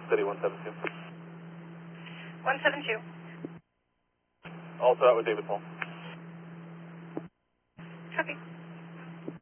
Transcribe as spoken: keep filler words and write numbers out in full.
City one seven two. one seven two. Also out with David Paul.